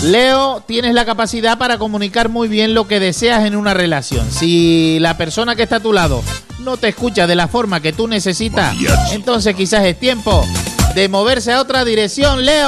Leo, tienes la capacidad para comunicar muy bien lo que deseas en una relación. Si la persona que está a tu lado no te escucha de la forma que tú necesitas, entonces quizás es tiempo de moverse a otra dirección, Leo.